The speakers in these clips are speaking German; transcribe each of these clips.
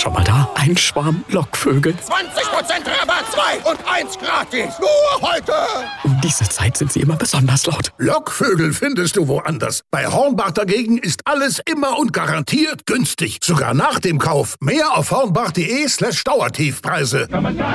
schon mal da? Ein Schwarm Lockvögel. 20% Rabatt, 2 und 1 gratis. Nur heute. Um diese Zeit sind sie immer besonders laut. Lockvögel findest du woanders. Bei Hornbach dagegen ist alles immer und garantiert günstig. Sogar nach dem Kauf. Mehr auf hornbach.de/Dauertiefpreise.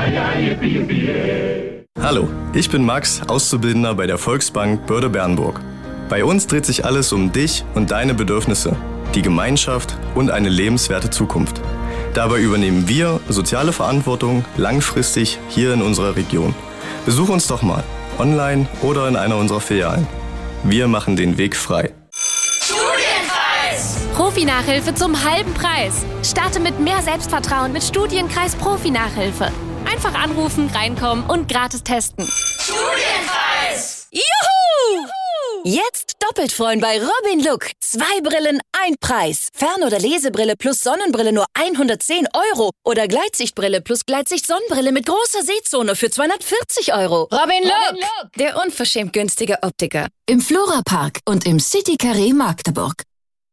Hallo, ich bin Max, Auszubildender bei der Volksbank Börde-Bernburg. Bei uns dreht sich alles um dich und deine Bedürfnisse, die Gemeinschaft und eine lebenswerte Zukunft. Dabei übernehmen wir soziale Verantwortung langfristig hier in unserer Region. Besuch uns doch mal, online oder in einer unserer Filialen. Wir machen den Weg frei. Studienkreis! Profi-Nachhilfe zum halben Preis. Starte mit mehr Selbstvertrauen mit Studienkreis Profi-Nachhilfe. Einfach anrufen, reinkommen und gratis testen. Studienkreis! Juhu! Jetzt doppelt freuen bei Robin Look. 2 Brillen, 1 Preis. Fern- oder Lesebrille plus Sonnenbrille nur 110 € oder Gleitsichtbrille plus Gleitsicht-Sonnenbrille mit großer Sehzone für 240 €. Robin Look, der unverschämt günstige Optiker. Im Flora-Park und im City Carré Magdeburg.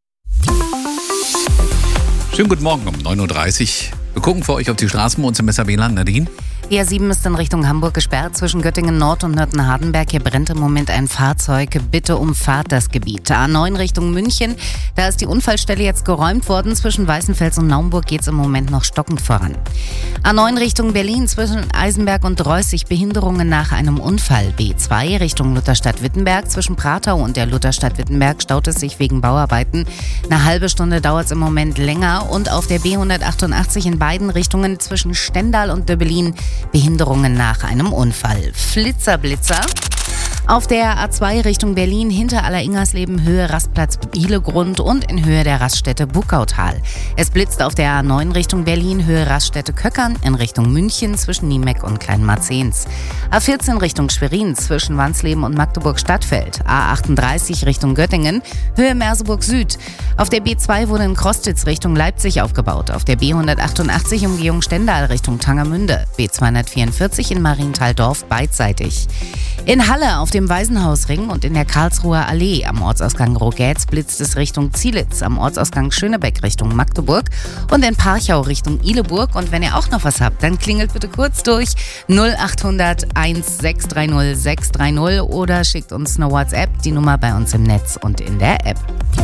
Schönen guten Morgen um 9.30 Uhr. Wir gucken für euch auf die Straßen bei uns im SAB-Land. Nadine? Die A7 ist in Richtung Hamburg gesperrt zwischen Göttingen Nord und Nürten-Hardenberg. Hier brennt im Moment ein Fahrzeug. Bitte umfahrt das Gebiet. A9 Richtung München. Da ist die Unfallstelle jetzt geräumt worden. Zwischen Weißenfels und Naumburg geht es im Moment noch stockend voran. A9 Richtung Berlin zwischen Eisenberg und Reußig. Behinderungen nach einem Unfall. B2 Richtung Lutherstadt-Wittenberg. Zwischen Pratau und der Lutherstadt Wittenberg staut es sich wegen Bauarbeiten. Eine halbe Stunde dauert es im Moment länger. Und auf der B188 in beiden Richtungen zwischen Stendal und Döbelin Behinderungen nach einem Unfall. Flitzer-Blitzer. Auf der A2 Richtung Berlin hinter Alleringers-Leben Höhe Rastplatz Bielegrund und in Höhe der Raststätte Buckautal. Es blitzt auf der A9 Richtung Berlin Höhe Raststätte Köckern in Richtung München zwischen Niemeck und Kleinmarzens. A14 Richtung Schwerin zwischen Wansleben und Magdeburg-Stadtfeld. A38 Richtung Göttingen Höhe Merseburg Süd. Auf der B2 wurde in Krostitz Richtung Leipzig aufgebaut. Auf der B188 Umgehung Stendal Richtung Tangermünde. B244 in Marienthal-Dorf beidseitig. In Halle auf dem Waisenhausring und in der Karlsruher Allee am Ortsausgang Rogetz blitzt es Richtung Zielitz, am Ortsausgang Schönebeck Richtung Magdeburg und in Parchau Richtung Ihleburg. Und wenn ihr auch noch was habt, dann klingelt bitte kurz durch 0800 1630 630 oder schickt uns eine WhatsApp, die Nummer bei uns im Netz und in der App.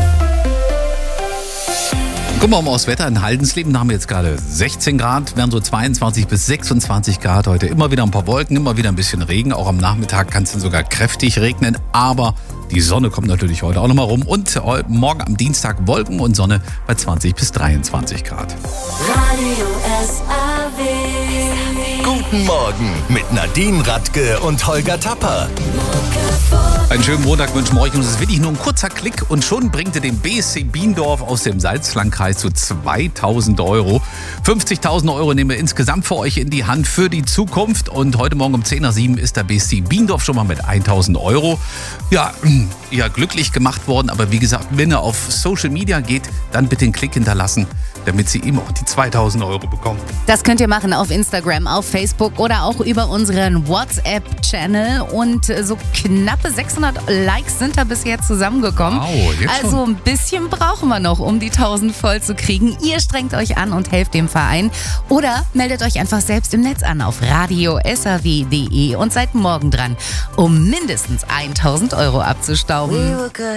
Gucken wir mal aufs Wetter. In Haldensleben haben wir jetzt gerade 16 Grad, werden so 22 bis 26 Grad heute. Immer wieder ein paar Wolken, immer wieder ein bisschen Regen. Auch am Nachmittag kann es dann sogar kräftig regnen. Aber die Sonne kommt natürlich heute auch nochmal rum. Und morgen am Dienstag Wolken und Sonne bei 20 bis 23 Grad. Radio SAW. Guten Morgen mit Nadine Radke und Holger Tapper. Einen schönen Montag wünschen wir euch. Und es ist wirklich nur ein kurzer Klick und schon bringt ihr den BSC Biendorf aus dem Salzlandkreis zu 2.000 €. 50.000 € nehmen wir insgesamt für euch in die Hand für die Zukunft. Und heute Morgen um 10:07 ist der BSC Biendorf schon mal mit 1.000 €. Ja, glücklich gemacht worden. Aber wie gesagt, wenn ihr auf Social Media geht, dann bitte einen Klick hinterlassen, damit sie eben auch die 2.000 € bekommen. Das könnt ihr machen auf Instagram, auf Facebook oder auch über unseren WhatsApp-Channel. Und so knappe 600 Likes sind da bisher zusammengekommen. Wow, jetzt schon. Also ein bisschen brauchen wir noch, um die 1.000 voll zu kriegen. Ihr strengt euch an und helft dem Verein. Oder meldet euch einfach selbst im Netz an auf radiosaw.de und seid morgen dran, um mindestens 1.000 € abzustauben.